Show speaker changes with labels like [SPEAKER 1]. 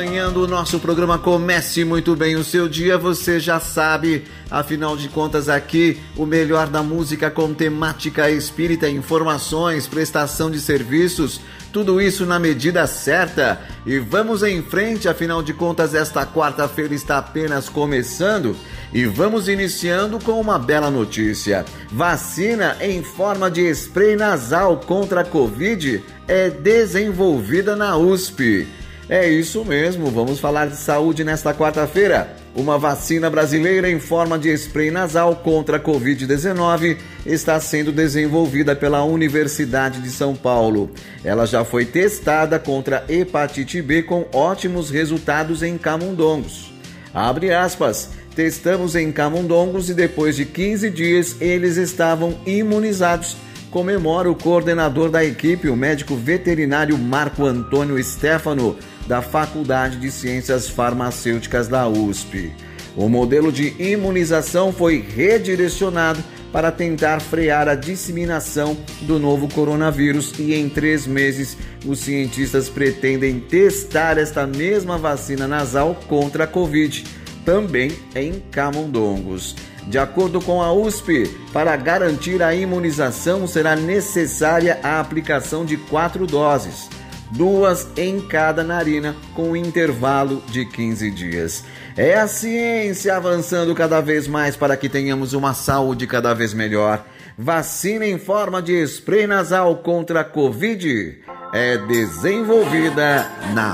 [SPEAKER 1] O nosso programa comece muito bem o seu dia, você já sabe, afinal de contas aqui o melhor da música com temática espírita, informações, prestação de serviços, tudo isso na medida certa. E vamos em frente, afinal de contas esta quarta-feira está apenas começando e vamos iniciando com uma bela notícia. Vacina em forma de spray nasal contra a Covid é desenvolvida na USP. É isso mesmo, vamos falar de saúde nesta quarta-feira. Uma vacina brasileira em forma de spray nasal contra a Covid-19 está sendo desenvolvida pela Universidade de São Paulo. Ela já foi testada contra hepatite B com ótimos resultados em camundongos. Abre aspas, testamos em camundongos e depois de 15 dias eles estavam imunizados. Comemora o coordenador da equipe, o médico veterinário Marco Antônio Stefano, da Faculdade de Ciências Farmacêuticas da USP. O modelo de imunização foi redirecionado para tentar frear a disseminação do novo coronavírus e em 3 meses os cientistas pretendem testar esta mesma vacina nasal contra a Covid, também em camundongos. De acordo com a USP, para garantir a imunização será necessária a aplicação de 4 doses, 2 em cada narina, com intervalo de 15 dias. É a ciência avançando cada vez mais para que tenhamos uma saúde cada vez melhor. Vacina em forma de spray nasal contra a Covid é desenvolvida na